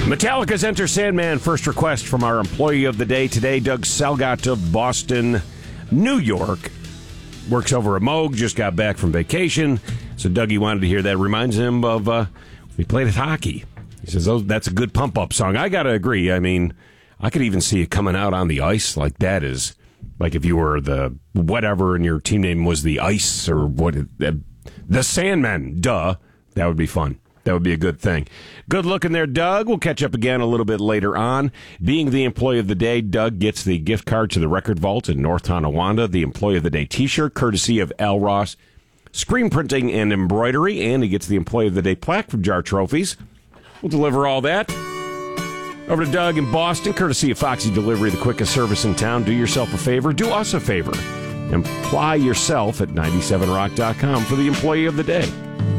Metallica's Enter Sandman, first request from our employee of the day today, Doug Selgott of Boston, New York. Works over at Moog, just got back from vacation. So Dougie wanted to hear that. Reminds him of we played at hockey. He says, oh, that's a good pump-up song. I got to agree. I mean, I could even see it coming out on the ice like that is, like if you were the whatever and your team name was the Ice or what, the Sandmen, duh. That would be fun. That would be a good thing. Good looking there, Doug. We'll catch up again a little bit later on. Being the employee of the day, Doug gets the gift card to the Record Vault in North Tonawanda, the Employee of the Day t-shirt, courtesy of Al Ross Screen Printing and Embroidery, and he gets the Employee of the Day plaque from Jar Trophies. We'll deliver all that. Over to Doug in Boston, courtesy of Foxy Delivery, the quickest service in town. Do yourself a favor. Do us a favor. Apply yourself at 97rock.com for the Employee of the Day.